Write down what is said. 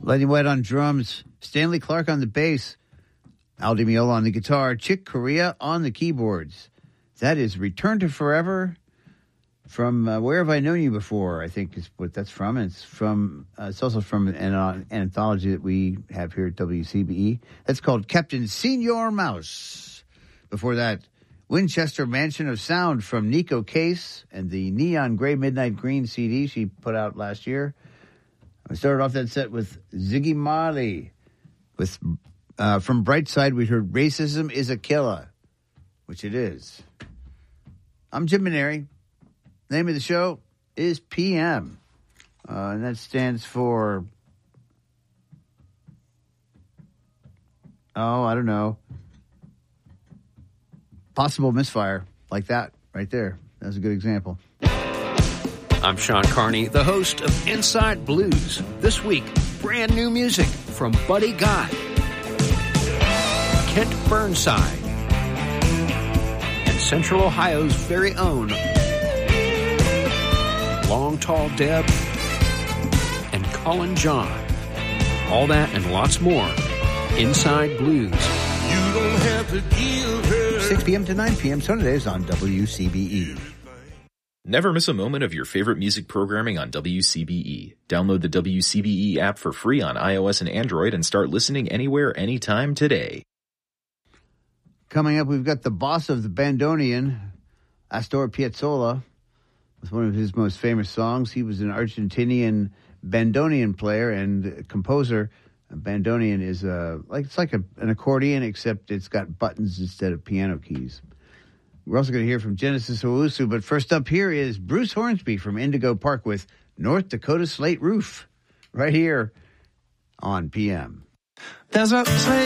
Lenny White on drums, Stanley Clark on the bass, Al Di Meola on the guitar, Chick Corea on the keyboards. That is Return to Forever from Where Have I Known You Before, I think is what that's from. It's also from an anthology that we have here at WCBE. That's called Captain Senior Mouse. Before that, Winchester Mansion of Sound from Nico Case and the Neon Gray Midnight Green CD she put out last year. I started off that set with Ziggy Marley. With from Brightside, we heard Racism is a Killer, which it is. I'm Jim Maneri. Name of the show is PM. And that stands for, I don't know, possible misfire. Like that right there. That's a good example. I'm Sean Carney, the host of Inside Blues. This week, brand new music from Buddy Guy, Kent Burnside, and Central Ohio's very own Long Tall Deb and Colin John. All that and lots more. Inside Blues. You don't have to give her 6 p.m. to 9 p.m. Sundays on WCBE. Never miss a moment of your favorite music programming on WCBE. Download the WCBE app for free on iOS and Android and start listening anywhere, anytime today. Coming up, we've got the boss of the bandoneon, Astor Piazzolla, with one of his most famous songs. He was an Argentinian bandoneon player and composer. A bandoneon is an accordion, except it's got buttons instead of piano keys. We're also going to hear from Genesis Owusu, but first up here is Bruce Hornsby from Indigo Park with North Dakota Slate Roof, right here on PM. There's a slate